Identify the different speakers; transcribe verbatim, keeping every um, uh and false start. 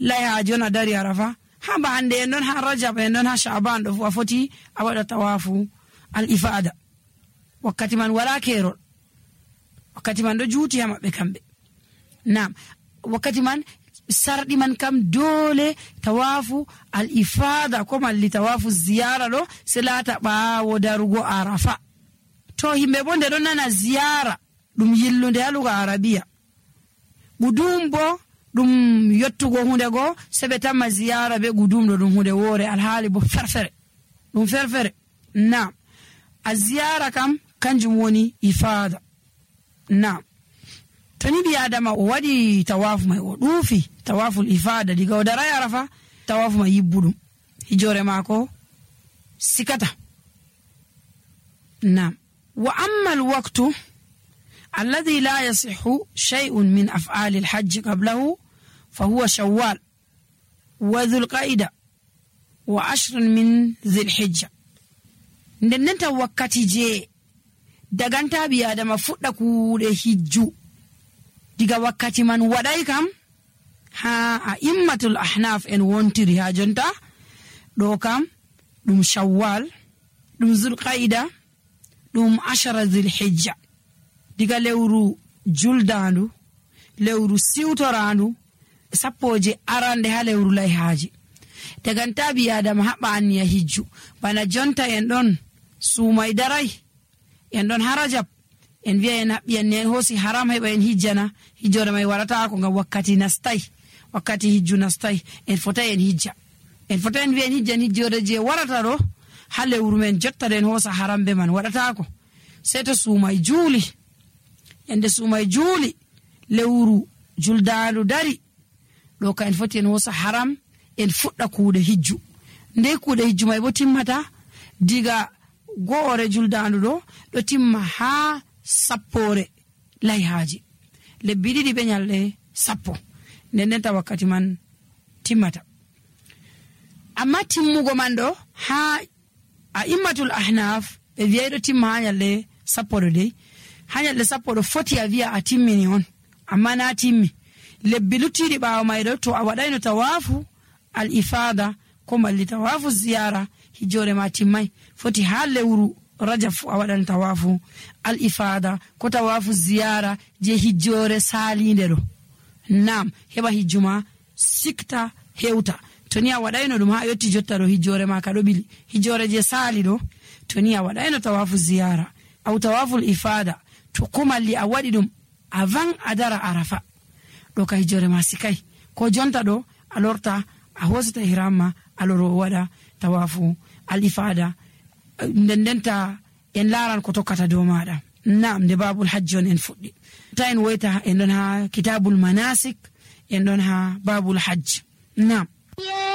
Speaker 1: lay haaji on a dari arafa ha ba hande en don ha rajab en don ha sha'ban do fu foti a wada tawafu al ifada wakkati man wala kerol wakkati man do juuti ha mabbe kambe nam wakkati man sardi man kam dole tawafu al ifada ko malli tawafu ziyara do selata baawo darugo arafa to himbe bonde don nana ziyara dum yillunde aluga arabiya gudum bo dum yottugo hunde go sebe tamma ziyara be gudum do dum hunde wore alhaali bo ferfere dum ferfere na a ziyara kam kanjum woni ifada na tani bi adama o wadi tawafu mai o dufi tawaful ifada diga o dara arafa tawafu mai yibbudum hijore mako sikata na wa amma alwaqtu alladhi la yasihhu shay'un min af'ali alhajj qablahu فهو شوال وذو القائدة وعشر من ذي الحجة ندنتا وقتي جي دغانتا بي ادم فدا كوده حجو diga wakkati man wadai kam ha a'immatul ahnaf en wontiri ha jonta do kam dum shawwal dum zulqaida dum ashara dhul hijja diga lewru juldandu lewru siwtorandu sappoje arande ha lewru lay haaji daganta bi adam habani ya hijju bana jonta en don sumay darai en don harajab en wi'a en habbi en hosi haram heba en hijjana hijjore may warata ko ngam wakkati nastai wakkati hijju nastai en fota en hijja en fota en wi'a en hijja hijjore je warata do ha lewru men jotta den hosa haram be man warata ko seto sumay juuli ende sumay juuli lewru juldalu dari do ka en foti en hosa haram en fudda kuude hijju nde kuude hijju may bo timmata diga goore juldandu do do timma ha sappore lay haaji le bididi be nyalde sappo nden ta wakkati man timmata amma timmugo man do ha a immatul ahnaf be wi'edo timma ha nyalde sapporo de ha nyalde sapporo foti a wi'a a timmini on amma na timmi lebbi luttiɗi ɓaawo mayɗo to a waɗayno tawafu al ifada ko malli tawafu ziyara hijjore ma timmay foti ha lewru rajab fu a waɗan tawafu al ifada ko tawafu ziyara je hijjore salinde ɗo nam heɓa hijjuma sikta hewta toni a waɗayno ɗum ha yotti jotta ɗo hijjore ma ka ɗo ɓili hijjore je sali ɗo toni a waɗayno tawafu ziyara aw tawaful ifada to ko malli a waɗi ɗum avant adara arafa do ka hijjore ma sikai ko jonta do alorta a hosita hirama aloro wada tawafu alifada ndendenta en laran ko tokkata do maada naam de babul hajjon en fuddi tayin woyta en don ha kitabul manasik en don ha babul hajj naam